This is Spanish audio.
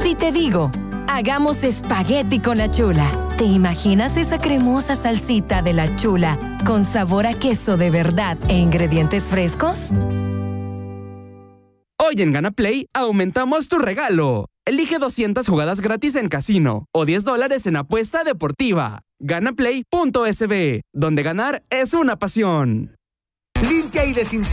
Si te digo, hagamos espagueti con la Chula, ¿te imaginas esa cremosa salsita de la Chula con sabor a queso de verdad e ingredientes frescos? Hoy en Gana Play aumentamos tu regalo. Elige 200 jugadas gratis en casino o $10 en apuesta deportiva. Ganaplay.sb, donde ganar es una pasión. Limpia y desinfecta